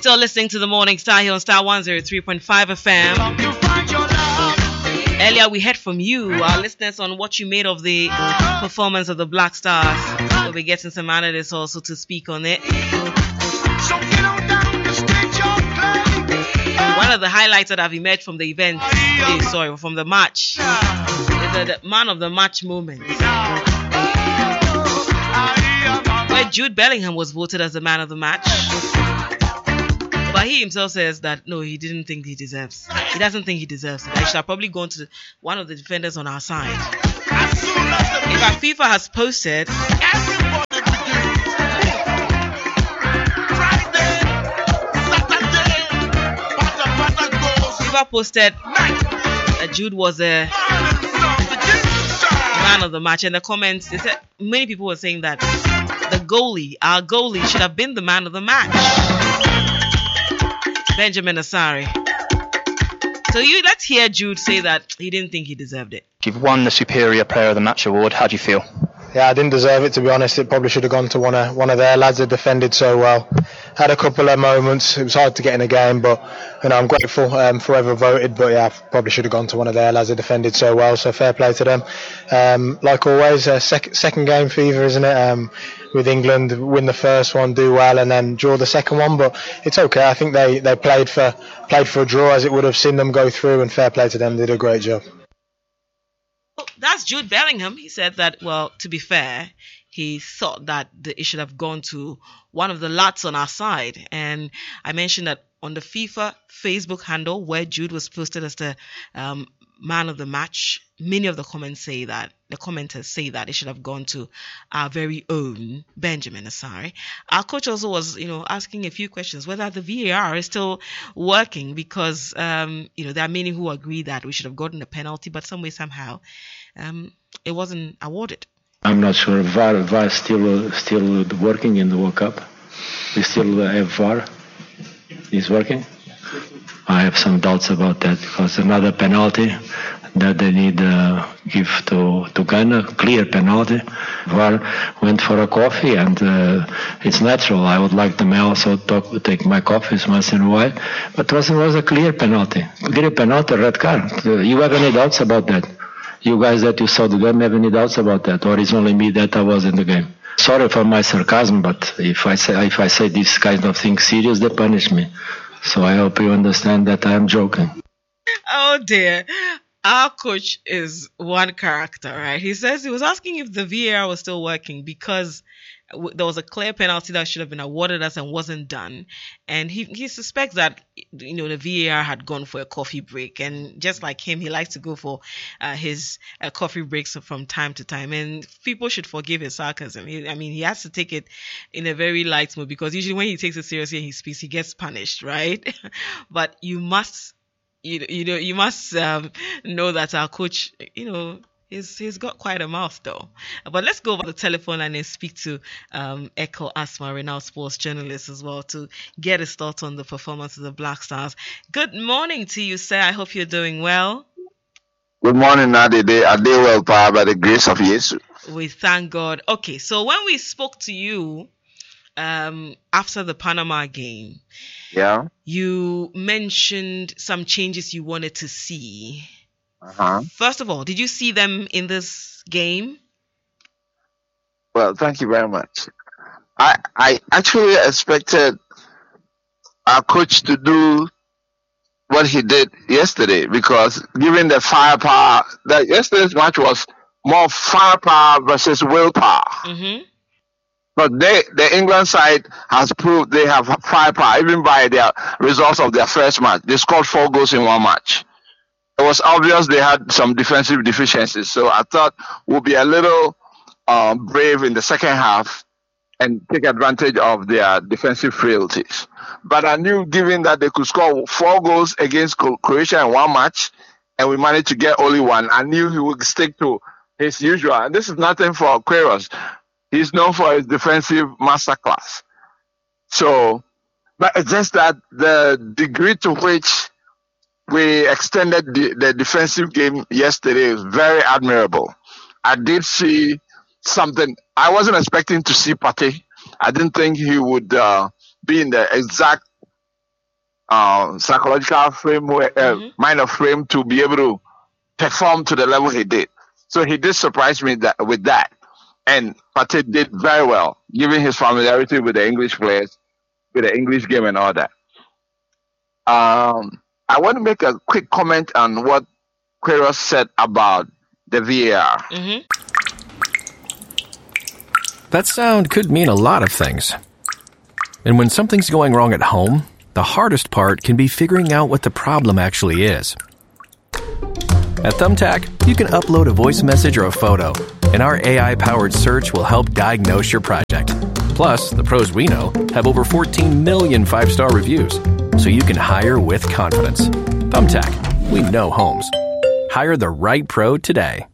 still listening to the Morning Star here on Star 103.5 FM. Earlier we heard from you, our listeners, on what you made of the performance of the Black Stars. We'll be getting some analysts also to speak on it. One of the highlights that have emerged from the event, from the match, is the man of the match moment, where Jude Bellingham was voted as the man of the match. But he himself says that no, he doesn't think he deserves it. I should have probably gone to one of the defenders on our side. In fact, FIFA has posted that Jude was a man of the match. In the comments, they said many people were saying that our goalie, should have been the man of the match, Benjamin Asare. So let's hear Jude say that he didn't think he deserved it. You've won the Superior Player of the Match award. How do you feel? Yeah, I didn't deserve it, to be honest. It probably should have gone to one of their lads that defended so well. Had a couple of moments. It was hard to get in a game, but I'm grateful for whoever voted. But yeah, probably should have gone to one of their lads that defended so well. So fair play to them. Like always, second game fever, isn't it? With England, win the first one, do well, and then draw the second one. But it's okay. I think they played for a draw, as it would have seen them go through. And fair play to them. They did a great job. That's Jude Bellingham. He said that, well, to be fair, he thought that it should have gone to one of the lads on our side. And I mentioned that on the FIFA Facebook handle, where Jude was posted as the man of the match, many of the commenters say that it should have gone to our very own Benjamin Asare. Our coach also was, asking a few questions whether the VAR is still working, because there are many who agree that we should have gotten a penalty, but some way somehow it wasn't awarded. I'm not sure. VAR still working in the World Cup. We still have VAR. Is working. I have some doubts about that, because another penalty that they need give to Ghana, clear penalty. VAR went for a coffee, and it's natural. I would like them also to take my coffees once in a while, but it was a clear penalty. Clear penalty, red card. You have any doubts about that? You guys that you saw the game have any doubts about that, or it's only me that I was in the game? Sorry for my sarcasm, but if I say this kind of thing serious, they punish me. So I hope you understand that I am joking. Oh dear. Our coach is one character, right? He says he was asking if the VAR was still working because there was a clear penalty that should have been awarded us and wasn't done. And he suspects that, the VAR had gone for a coffee break. And just like him, he likes to go for his coffee breaks from time to time. And people should forgive his sarcasm. He has to take it in a very light mood, because usually when he takes it seriously and he speaks, he gets punished, right? But you must know that our coach, he's got quite a mouth though. But let's go over the telephone line and speak to Echo Asma, renowned sports journalist as well, to get his thoughts on the performance of the Black Stars. Good morning to you, sir. I hope you're doing well. Good morning, Nadide. I did well, by the grace of Jesus. We thank God. Okay, so when we spoke to you after the Panama game, you mentioned some changes you wanted to see. First of all, did you see them in this game? Well, thank you very much. I actually expected our coach to do what he did yesterday, because given the firepower, that yesterday's match was more firepower versus willpower. Mm-hmm. But the England side has proved they have firepower, even by their results of their first match. They scored 4 goals in one match. It was obvious they had some defensive deficiencies. So I thought we'll be a little brave in the second half and take advantage of their defensive frailties. But I knew, given that they could score 4 goals against Croatia in one match, and we managed to get only one, I knew he would stick to his usual. And this is nothing for Queiroz. He's known for his defensive masterclass. So, but it's just that the degree to which we extended the defensive game yesterday is very admirable. I did see something. I wasn't expecting to see Partey. I didn't think he would be in the exact psychological frame, mind of frame to be able to perform to the level he did. So he did surprise me with that. And Partey did very well, given his familiarity with the English players, with the English game and all that. I want to make a quick comment on what Queiroz said about the VAR. That sound could mean a lot of things. And when something's going wrong at home, the hardest part can be figuring out what the problem actually is. At Thumbtack, you can upload a voice message or a photo, and our AI-powered search will help diagnose your project. Plus, the pros we know have over 14 million 5-star reviews, so you can hire with confidence. Thumbtack, we know homes. Hire the right pro today.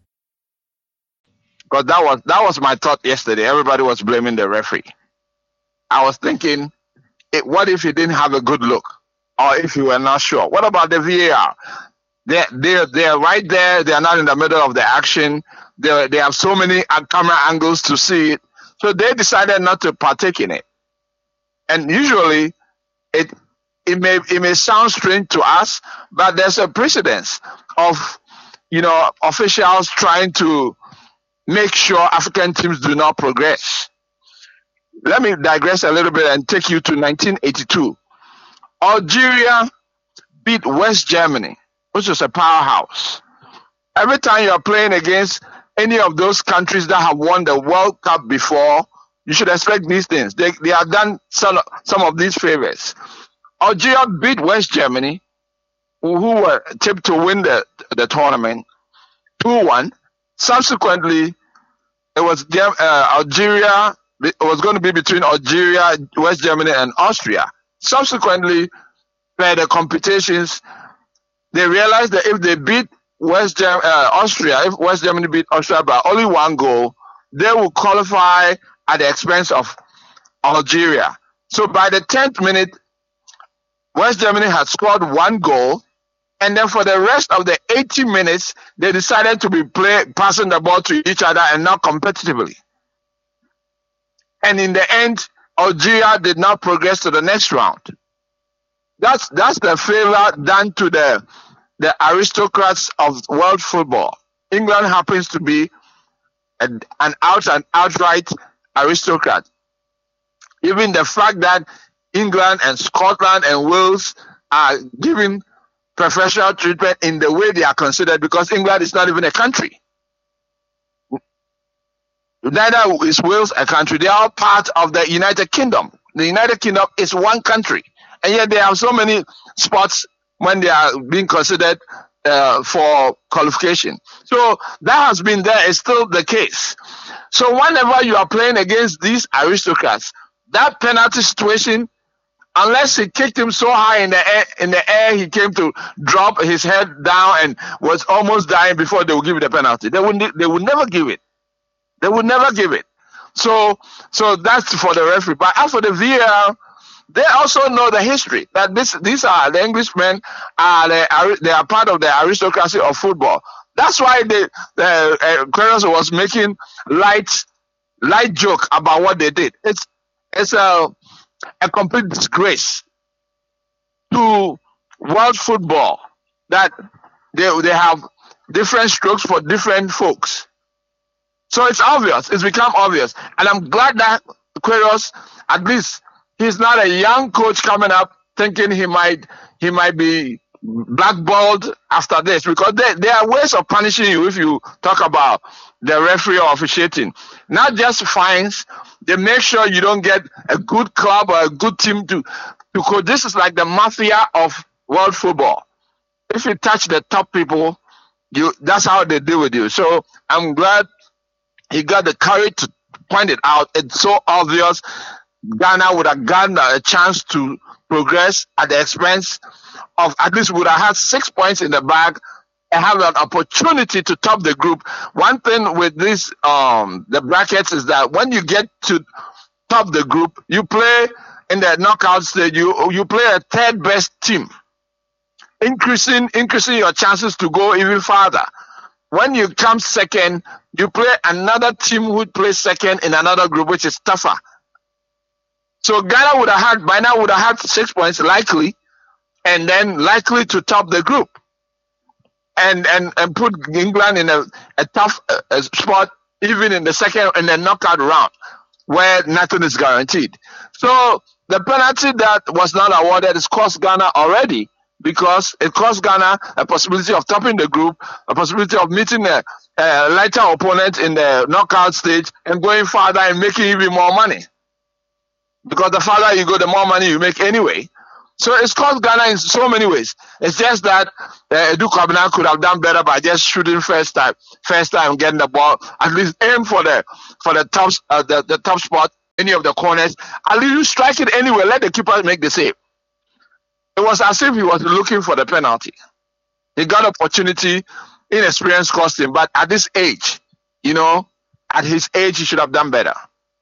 Because that was my thought yesterday. Everybody was blaming the referee. I was thinking, what if he didn't have a good look, or if you were not sure? What about the VAR? They're right there. They are not in the middle of the action. They have so many camera angles to see it. So they decided not to partake in it. And usually, it may sound strange to us, but there's a precedence of officials trying to make sure African teams do not progress. Let me digress a little bit and take you to 1982. Algeria beat West Germany, which was a powerhouse. Every time you're playing against any of those countries that have won the World Cup before, you should expect these things. They have done some of these favors. Algeria beat West Germany, who were tipped to win the tournament, 2-1. Subsequently, it was Algeria. It was going to be between Algeria, West Germany, and Austria. Subsequently, per the competitions, they realized that if they beat Austria, if West Germany beat Austria by only 1 goal, they will qualify at the expense of Algeria. So by the 10th minute, West Germany had scored 1 goal, and then for the rest of the 80 minutes, they decided to be passing the ball to each other and not competitively. And in the end, Algeria did not progress to the next round. That's the favor done to the aristocrats of world football. England happens to be an outright aristocrat. Even the fact that England and Scotland and Wales are given preferential treatment in the way they are considered, because England is not even a country. Neither is Wales a country. They are all part of the United Kingdom. The United Kingdom is one country. And yet they have so many spots when they are being considered for qualification. So that has been there. It's still the case. So whenever you are playing against these aristocrats, that penalty situation, unless he kicked him so high in the air, he came to drop his head down and was almost dying before they would give it the penalty. They would never give it. They would never give it. So that's for the referee. But as for the VAR, they also know the history that these are the Englishmen they are part of the aristocracy of football. That's why Queiroz was making light joke about what they did. It's a complete disgrace to world football that they have different strokes for different folks. So it's obvious. It's become obvious. And I'm glad that Queiroz, at least, he's not a young coach coming up thinking he might be blackballed after this, because there are ways of punishing you if you talk about the referee or officiating. Not just fines. They make sure you don't get a good club or a good team to coach. This is like the mafia of world football. If you touch the top people, that's how they deal with you. So I'm glad he got the courage to point it out. It's so obvious. Ghana would have gotten a chance to progress at the expense of, at least would have had 6 points in the bag and have an opportunity to top the group. One thing with this, the brackets, is that when you get to top the group, you play in the knockout stage, you play a third best team, increasing your chances to go even farther. When you come second, you play another team who plays second in another group, which is tougher. So Ghana would have had 6 points likely, and then likely to top the group and put England in a tough spot, even in the knockout round, where nothing is guaranteed. So the penalty that was not awarded is cost Ghana already, because it cost Ghana a possibility of topping the group, a possibility of meeting a lighter opponent in the knockout stage and going farther and making even more money. Because the farther you go, the more money you make anyway. So it's cost Ghana in so many ways. It's just that Edu Kwabena could have done better by just shooting first time, getting the ball, at least aim for the top spot, any of the corners. At least you strike it anyway, let the keeper make the save. It was as if he was looking for the penalty. He got opportunity, inexperience cost him, but at this age, at his age, he should have done better.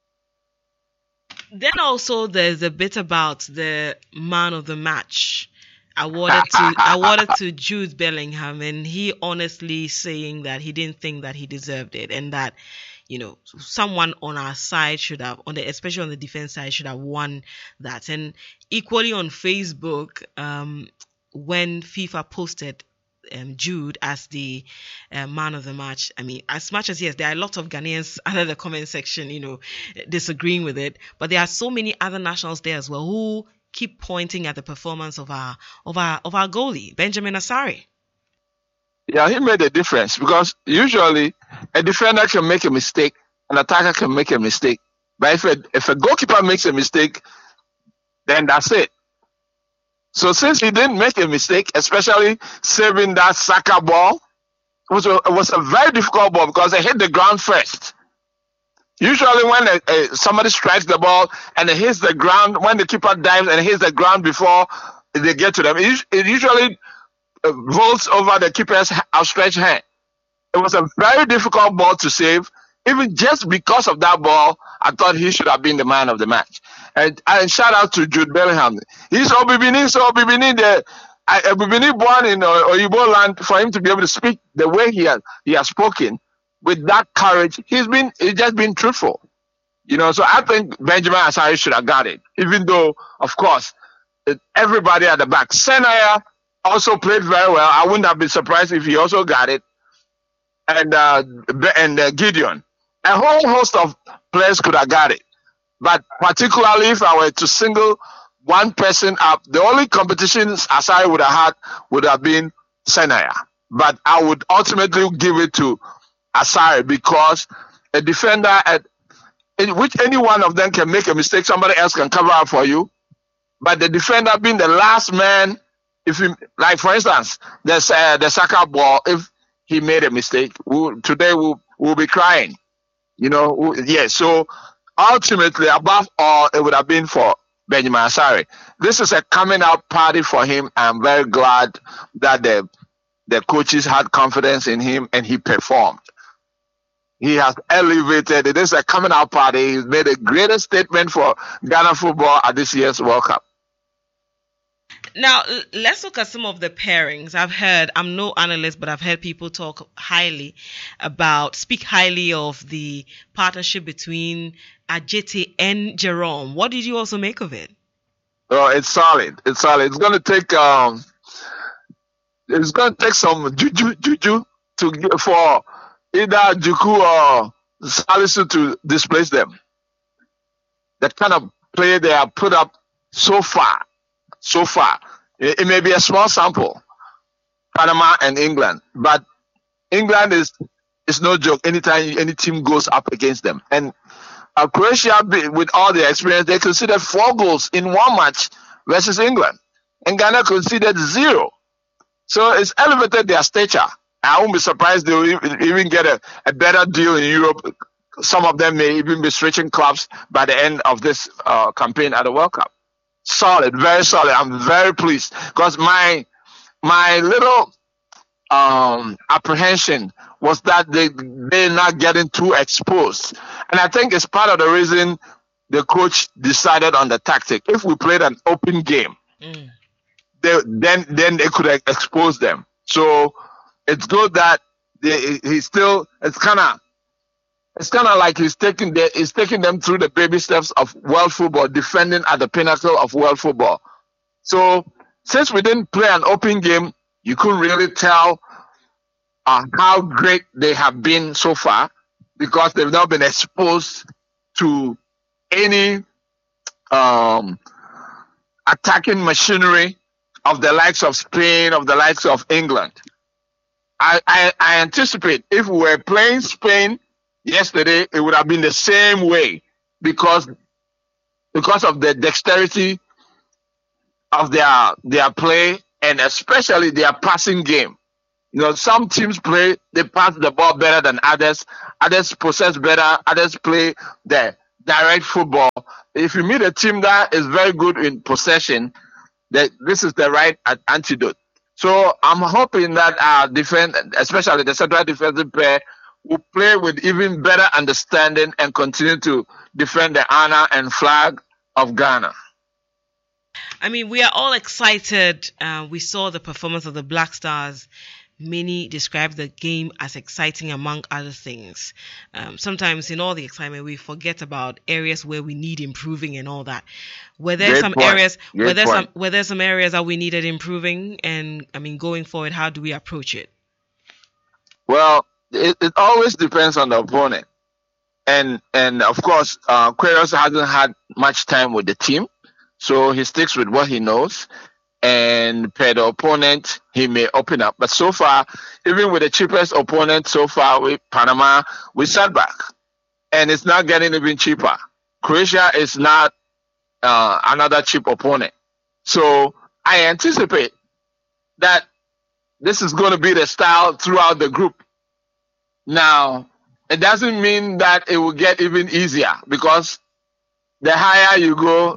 Then also there's a bit about the man of the match awarded to Jude Bellingham, and he honestly saying that he didn't think that he deserved it, and that someone on our side should have, especially on the defense side, should have won that. And equally on Facebook, when FIFA posted Jude as the man of the match, I mean, as much as yes, there are a lot of Ghanaians under the comment section, disagreeing with it, but there are so many other nationals there as well who keep pointing at the performance of our goalie, Benjamin Asare. Yeah, he made a difference, because usually a defender can make a mistake, an attacker can make a mistake, but if a goalkeeper makes a mistake, then that's it. So since he didn't make a mistake, especially saving that Saka ball, it was a very difficult ball because it hit the ground first. Usually when somebody strikes the ball and it hits the ground, when the keeper dives and it hits the ground before they get to them, it usually rolls over the keeper's outstretched hand. It was a very difficult ball to save. Even just because of that ball, I thought he should have been the man of the match. And shout out to Jude Bellingham. He's Obibini, Obibini born in Oyibo land, for him to be able to speak the way he has spoken with that courage. He's just been truthful. So I think Benjamin Asare should have got it, even though, of course, everybody at the back. Senaya also played very well. I wouldn't have been surprised if he also got it. And Gideon. A whole host of players could have got it. But particularly if I were to single one person up, the only competitions Asare would have been Senaya. But I would ultimately give it to Asare, because a defender in which any one of them can make a mistake, somebody else can cover up for you. But the defender being the last man, like for instance, the Saka ball, if he made a mistake, today we'll be crying. So ultimately, above all, it would have been for Benjamin Asare. This is a coming out party for him. I'm very glad that the coaches had confidence in him and he performed. He has elevated. It is a coming out party. He's made a greater statement for Ghana football at this year's World Cup. Now, let's look at some of the pairings. I'm no analyst, but I've heard people speak highly of the partnership between Ajeti and Jerome. What did you also make of it? Oh, it's solid. It's solid. It's going to take some juju for either Juku or Salisu to displace them. That kind of play they have put up so far. It may be a small sample, Panama and England, but England is no joke anytime any team goes up against them. And Croatia, with all their experience, they conceded 4 goals in one match versus England, and Ghana conceded 0. So it's elevated their stature. I won't be surprised they will even get a better deal in Europe. Some of them may even be switching clubs by the end of this campaign at the World Cup. Solid, very solid. I'm very pleased, because my little apprehension was that they're not getting too exposed, and I think it's part of the reason the coach decided on the tactic. If we played an open game, then they could expose them. So it's good that it's kind of like he's taking them through the baby steps of world football, defending at the pinnacle of world football. So since we didn't play an open game, you couldn't really tell how great they have been so far because they've not been exposed to any attacking machinery of the likes of Spain, of the likes of England. I anticipate if we were playing Spain yesterday, it would have been the same way because of the dexterity of their play and especially their passing game. You know, some teams they pass the ball better than others. Others possess better. Others play the direct football. If you meet a team that is very good in possession, this is the right antidote. So I'm hoping that our defense, especially the central defensive pair, will play with even better understanding and continue to defend the honor and flag of Ghana. I mean, we are all excited. We saw the performance of the Black Stars. Many describe the game as exciting, among other things. Sometimes in all the excitement, we forget about areas where we need improving and all that. Were there some areas that we needed improving? And I mean, going forward, how do we approach it? Well, it always depends on the opponent, and of course, Queiroz hasn't had much time with the team, so he sticks with what he knows. And per the opponent, he may open up. But so far, even with the cheapest opponent so far with Panama, we sat back. And it's not getting even cheaper. Croatia is not another cheap opponent. So I anticipate that this is going to be the style throughout the group. Now, it doesn't mean that it will get even easier because the higher you go,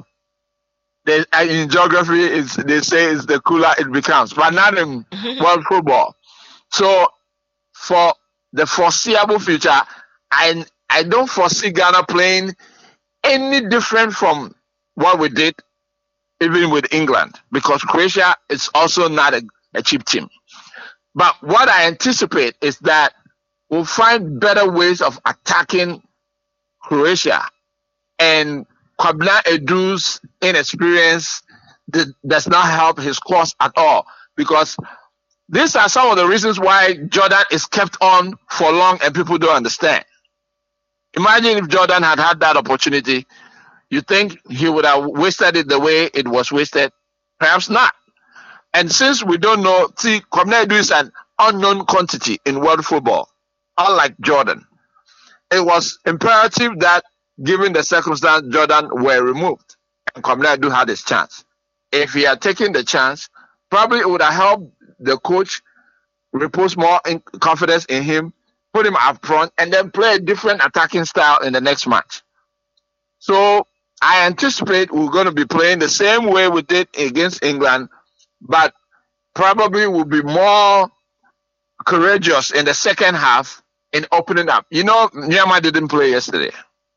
in geography, they say it's the cooler it becomes, but not in world football. So for the foreseeable future, I don't foresee Ghana playing any different from what we did even with England, because Croatia is also not a cheap team. But what I anticipate is that we'll find better ways of attacking Croatia, and Kwabena Edu's inexperience does not help his cause at all, because these are some of the reasons why Jordan is kept on for long and people don't understand. Imagine if Jordan had had that opportunity, you think he would have wasted it the way it was wasted? Perhaps not. And since we don't know, see, Kwabena Edu is an unknown quantity in world football, unlike Jordan. It was imperative that, given the circumstance, Jordan were removed and Kwabena Edu had his chance. If he had taken the chance, probably it would have helped the coach repose more confidence in him, put him up front, and then play a different attacking style in the next match. So I anticipate we're going to be playing the same way we did against England, but probably will be more courageous in the second half in opening up. You know, Nyama didn't play yesterday.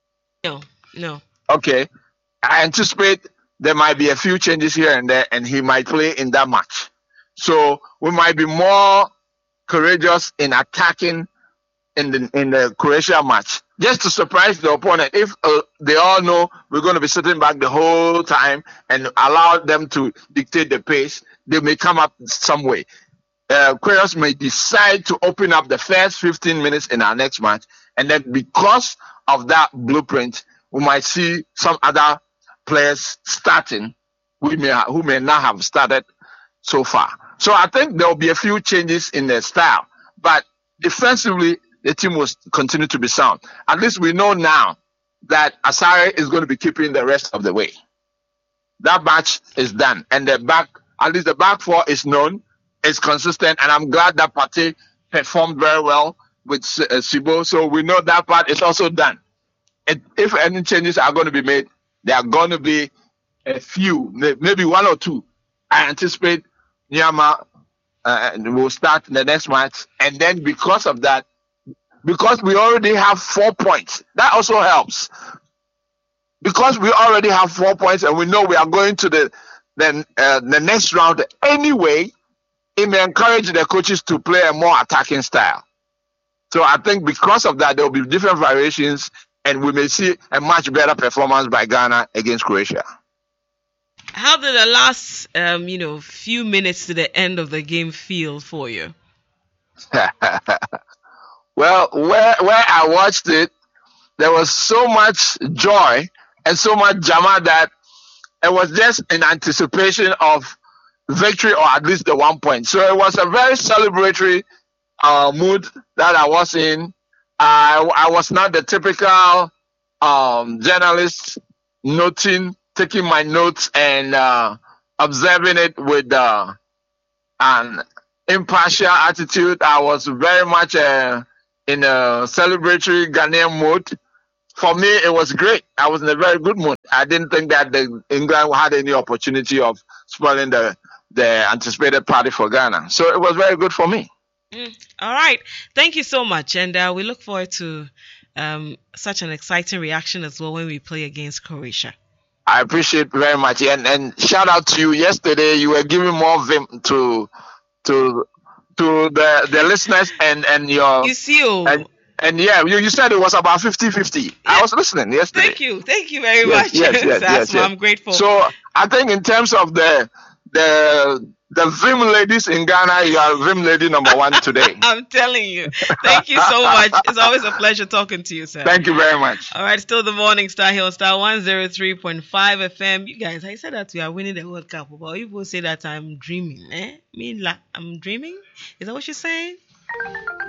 No. Okay. I anticipate there might be a few changes here and there, and he might play in that match. So we might be more courageous in attacking in the Croatia match, just to surprise the opponent. If they all know we're going to be sitting back the whole time and allow them to dictate the pace, they may come up some way. Queiroz may decide to open up the first 15 minutes in our next match, and then because of that blueprint, we might see some other players starting who may not have started so far. So I think there will be a few changes in the style, but defensively, the team will continue to be sound. At least we know now that Asare is going to be keeping the rest of the way. That match is done, and at least the back four is known, it's consistent, and I'm glad that Partey performed very well with Sibo, so we know that part is also done. And if any changes are going to be made, there are going to be a few, maybe one or two. I anticipate Nyama will start in the next match, and then because of that, because we already have 4 points, that also helps. Because we already have 4 points, and we know we are going to the next round anyway, it may encourage the coaches to play a more attacking style. So I think because of that, there will be different variations, and we may see a much better performance by Ghana against Croatia. How did the last, few minutes to the end of the game feel for you? Well, where I watched it, there was so much joy and so much drama that it was just in anticipation of victory or at least the 1 point. So it was a very celebratory mood that I was in. I was not the typical journalist taking my notes and observing it with an impartial attitude. I was very much in a celebratory Ghanaian mood. For me, it was great. I was in a very good mood. I didn't think that England had any opportunity of spoiling the anticipated party for Ghana. So it was very good for me. All right. Thank you so much. And we look forward to such an exciting reaction as well when we play against Croatia. I appreciate very much. And shout out to you. Yesterday, you were giving more vim to the listeners and your... You see, and yeah, you said it was about 50-50. Yeah. I was listening yesterday. Thank you very much. Yes. I'm grateful. So I think in terms of the Vim ladies in Ghana, you are Vim lady number one today. I'm telling you. Thank you so much. It's always a pleasure talking to you, sir. Thank you very much. All right, still the morning Star Hill Star 103.5 FM. You guys, I said that we are winning the World Cup, but you will say that I'm dreaming. I'm dreaming? Is that what you're saying?